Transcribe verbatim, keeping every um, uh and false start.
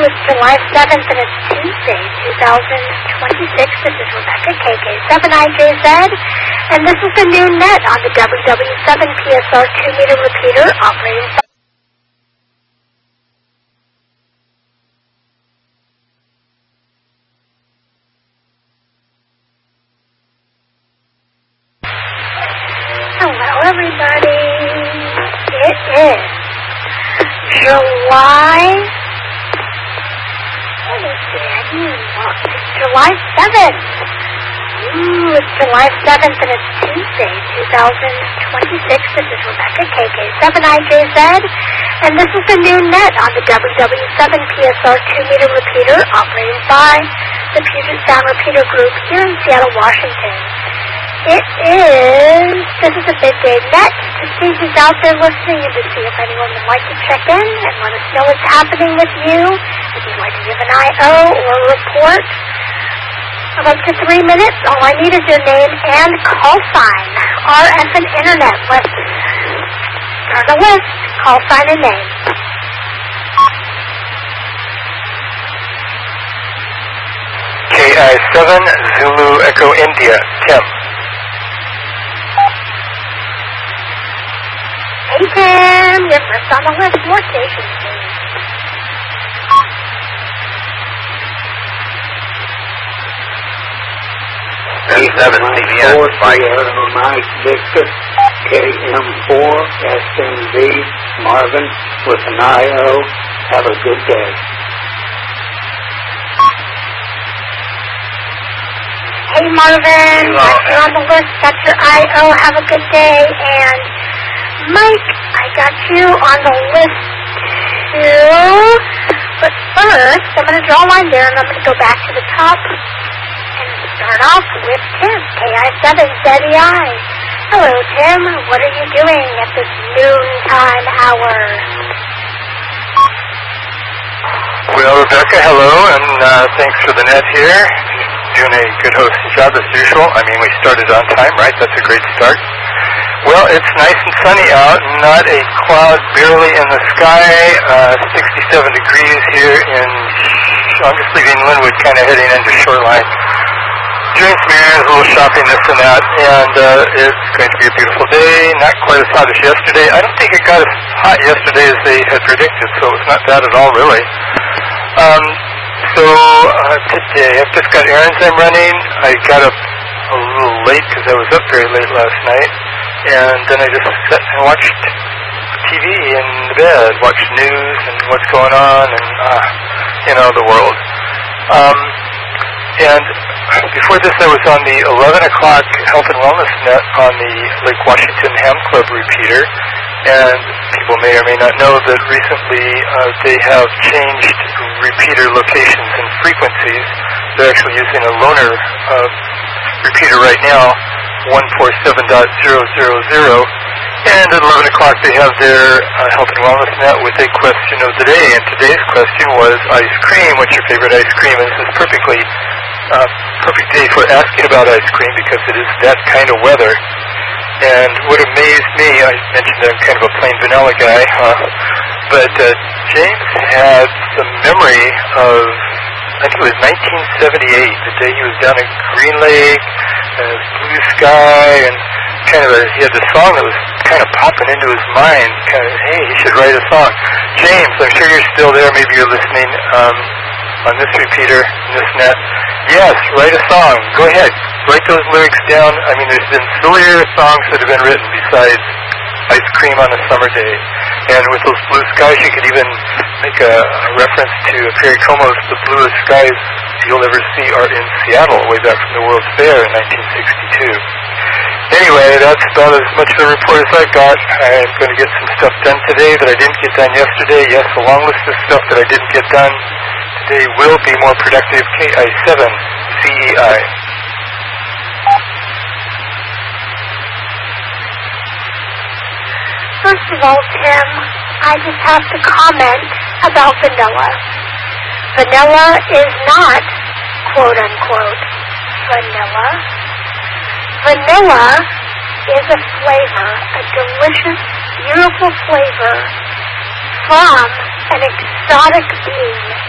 it's July seventh and it's Tuesday, two thousand twenty-six. This is Rebecca, K K seven I J Z, and this is the noon net on the W W seven P S R two meter repeater operating. Hello, everybody. It is July. What is it? It's July seventh. Ooh, it's July seventh and it's Tuesday, two thousand twenty-six. This is Rebecca, K K seven I J Z, and this is the noon net on the W W seven P S R two meter repeater operated by the Puget Sound Repeater Group here in Seattle, Washington. It is, this is a big day net to see who's out there listening and to see if anyone would like to check in and let us know what's happening with you. If you'd like to give an I O or a report of up to three minutes, all I need is your name and call sign. R F and Internet. Let's start a list. Call sign and name. K I seven Zulu Echo India. Tim. Hey, Tim, you're first on the list. More stations, please. K seven C B S, Mike. Mike Victor, K M four S M V, Marvin, with an I O. Have a good day. Hey, Marvin, you're on the list. That's your I O. Have a good day. And Mike, I got you on the list too. But first, I'm going to draw a line there, and I'm going to go back to the top and start off with Tim, K I seven Z E I. Hello, Tim. What are you doing at this noontime hour? Well, Rebecca, hello, and uh, thanks for the net here. Doing a good hosting job as usual. I mean, we started on time, right? That's a great start. Well, it's nice and sunny out, not a cloud barely in the sky, uh, sixty-seven degrees here in, I'm just leaving Linwood, kind of heading into Shoreline. Doing some errands, a little shopping, this and that, and uh, it's going to be a beautiful day, not quite as hot as yesterday. I don't think it got as hot yesterday as they had predicted, so it's not bad at all, really. Um, so uh, today, I've just got errands I'm running. I got up a little late because I was up very late last night. And then I just sat and watched T V in the bed, watched news and what's going on and, uh, you know, the world. Um, and before this, I was on the eleven o'clock Health and Wellness Net on the Lake Washington Ham Club repeater. And people may or may not know that recently uh, they have changed repeater locations and frequencies. They're actually using a loaner uh, repeater right now, one forty-seven dot zero zero zero, and at eleven o'clock they have their uh, Health and Wellness Net with a question of the day, and today's question was ice cream. What's your favorite ice cream? And this is perfectly uh, perfect day for asking about ice cream because it is that kind of weather. And what amazed me, I mentioned I'm kind of a plain vanilla guy, huh? but uh, James had some memory of, I think it was nineteen seventy-eight, the day he was down at Green Lake, uh, blue sky, and kind of a, he had this song that was kind of popping into his mind, kind of, hey, he should write a song. James, I'm sure you're still there, maybe you're listening um, on this repeater, in this net. Yes, write a song. Go ahead, write those lyrics down. I mean, there's been sillier songs that have been written besides ice cream on a summer day. And with those blue skies, you could even make a, a reference to Perry Como's The Bluest Skies You'll Ever See Are in Seattle, way back from the World's Fair in nineteen sixty-two. Anyway, that's about as much of a report as I've got. I'm going to get some stuff done today that I didn't get done yesterday. Yes, a long list of stuff that I didn't get done today will be more productive. K I seven C E I. First of all, Tim, I just have to comment about vanilla. Vanilla is not, quote unquote, vanilla. Vanilla is a flavor, a delicious, beautiful flavor from an exotic bean